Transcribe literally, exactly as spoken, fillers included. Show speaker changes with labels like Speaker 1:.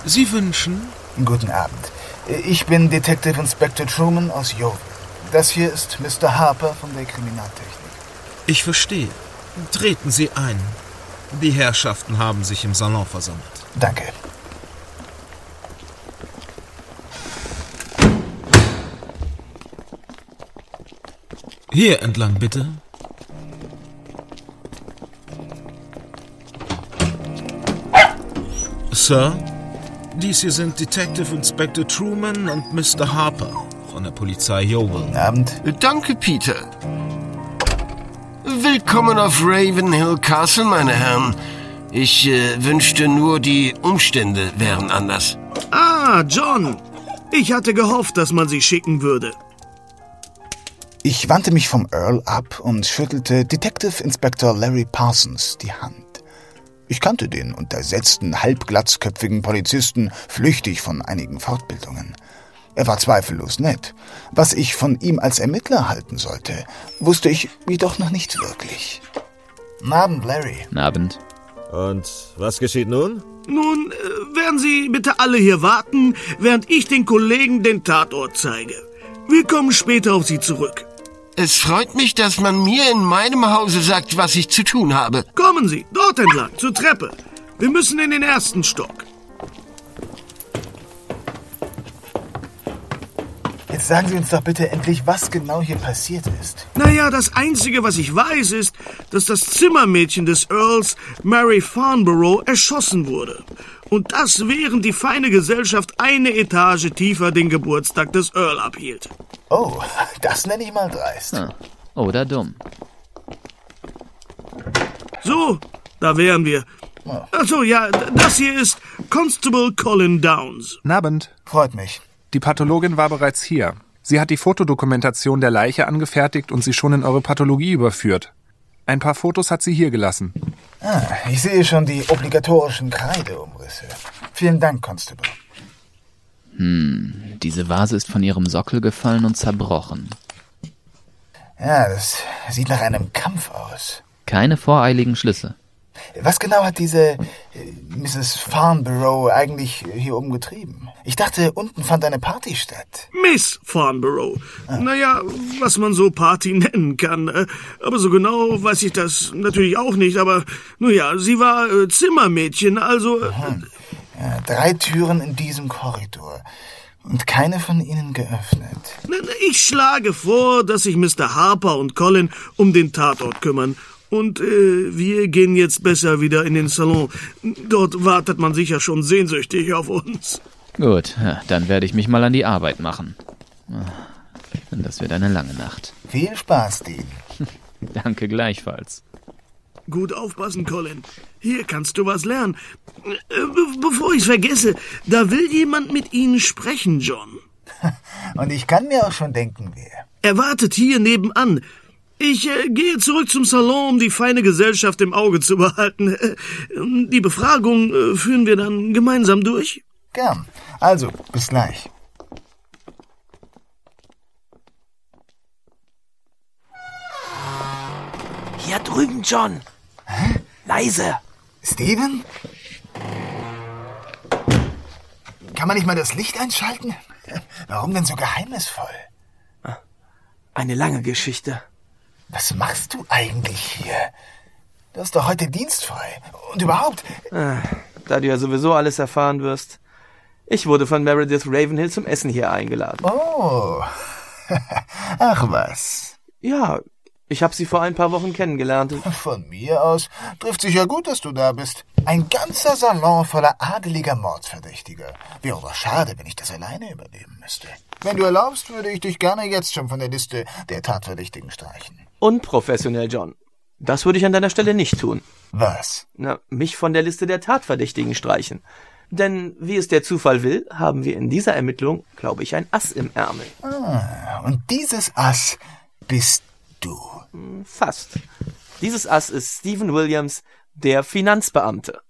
Speaker 1: Sie wünschen?
Speaker 2: Guten Abend. Ich bin Detective Inspector Truman aus Yeovil. Das hier ist Mister Harper von der Kriminaltechnik.
Speaker 1: Ich verstehe. Treten Sie ein. Die Herrschaften haben sich im Salon versammelt.
Speaker 2: Danke.
Speaker 1: Hier entlang, bitte. Sir, dies hier sind Detective Inspector Truman und Mister Harper von der Polizei Yeovil.
Speaker 2: Guten Abend.
Speaker 3: Danke, Peter. Willkommen auf Ravenhill Castle, meine Herren. Ich äh, wünschte nur, die Umstände wären anders.
Speaker 4: Ah, John. Ich hatte gehofft, dass man Sie schicken würde.
Speaker 2: Ich wandte mich vom Earl ab und schüttelte Detective Inspector Larry Parsons die Hand. Ich kannte den untersetzten, halbglatzköpfigen Polizisten flüchtig von einigen Fortbildungen. Er war zweifellos nett. Was ich von ihm als Ermittler halten sollte, wusste ich jedoch noch nicht wirklich. Guten Abend, Larry.
Speaker 5: Guten Abend.
Speaker 6: Und was geschieht nun?
Speaker 4: Nun, äh, werden Sie bitte alle hier warten, während ich den Kollegen den Tatort zeige. Wir kommen später auf Sie zurück.
Speaker 3: Es freut mich, dass man mir in meinem Hause sagt, was ich zu tun habe.
Speaker 4: Kommen Sie, dort entlang, zur Treppe. Wir müssen in den ersten Stock.
Speaker 2: Jetzt sagen Sie uns doch bitte endlich, was genau hier passiert ist.
Speaker 4: Naja, das Einzige, was ich weiß, ist, dass das Zimmermädchen des Earls, Mary Farnborough, erschossen wurde. Und das, während die feine Gesellschaft eine Etage tiefer den Geburtstag des Earl abhielt.
Speaker 2: Oh, das nenne ich mal dreist.
Speaker 5: Ah, oder dumm.
Speaker 4: So, da wären wir. Achso, ja, das hier ist Constable Colin Downs.
Speaker 7: Guten Abend.
Speaker 2: Freut mich.
Speaker 7: Die Pathologin war bereits hier. Sie hat die Fotodokumentation der Leiche angefertigt und sie schon in eure Pathologie überführt. Ein paar Fotos hat sie hier gelassen.
Speaker 2: Ah, ich sehe schon die obligatorischen Kreideumrisse. Vielen Dank, Constable.
Speaker 5: Hm, diese Vase ist von ihrem Sockel gefallen und zerbrochen.
Speaker 2: Ja, das sieht nach einem Kampf aus.
Speaker 5: Keine voreiligen Schlüsse.
Speaker 2: Was genau hat diese äh, Misses Farnborough eigentlich hier oben getrieben? Ich dachte, unten fand eine Party statt.
Speaker 4: Miss Farnborough. Ah. Naja, was man so Party nennen kann. Aber so genau weiß ich das natürlich auch nicht. Aber, nun ja, sie war äh, Zimmermädchen, also... Äh,
Speaker 2: ja, drei Türen in diesem Korridor. Und keine von ihnen geöffnet.
Speaker 4: Ich schlage vor, dass sich Mister Harper und Colin um den Tatort kümmern. Und äh, wir gehen jetzt besser wieder in den Salon. Dort wartet man sicher schon sehnsüchtig auf uns.
Speaker 5: Gut, dann werde ich mich mal an die Arbeit machen. Das wird eine lange Nacht.
Speaker 2: Viel Spaß, Dean.
Speaker 5: Danke gleichfalls.
Speaker 4: Gut aufpassen, Colin. Hier kannst du was lernen. Be- bevor ich's vergesse, da will jemand mit Ihnen sprechen, John.
Speaker 2: Und ich kann mir auch schon denken, wer.
Speaker 4: Er wartet hier nebenan. Ich äh, gehe zurück zum Salon, um die feine Gesellschaft im Auge zu behalten. Äh, die Befragung äh, führen wir dann gemeinsam durch?
Speaker 2: Gern. Also, bis gleich.
Speaker 8: Hier drüben, John.
Speaker 2: Hä?
Speaker 8: Leise.
Speaker 2: Steven? Kann man nicht mal das Licht einschalten? Warum denn so geheimnisvoll?
Speaker 8: Eine lange Geschichte.
Speaker 2: Was machst du eigentlich hier? Du hast doch heute dienstfrei. Und überhaupt...
Speaker 8: Ah, da du ja sowieso alles erfahren wirst. Ich wurde von Meredith Ravenhill zum Essen hier eingeladen.
Speaker 2: Oh. Ach was.
Speaker 8: Ja, ich habe sie vor ein paar Wochen kennengelernt.
Speaker 2: Von mir aus trifft sich ja gut, dass du da bist. Ein ganzer Salon voller adeliger Mordsverdächtiger. Wäre doch schade, wenn ich das alleine übernehmen müsste. Wenn du erlaubst, würde ich dich gerne jetzt schon von der Liste der Tatverdächtigen streichen.
Speaker 8: Unprofessionell, John. Das würde ich an deiner Stelle nicht tun.
Speaker 2: Was?
Speaker 8: Na, mich von der Liste der Tatverdächtigen streichen. Denn, wie es der Zufall will, haben wir in dieser Ermittlung, glaube ich, ein Ass im Ärmel.
Speaker 2: Ah, und dieses Ass bist du.
Speaker 8: Fast. Dieses Ass ist Stephen Williams, der Finanzbeamte.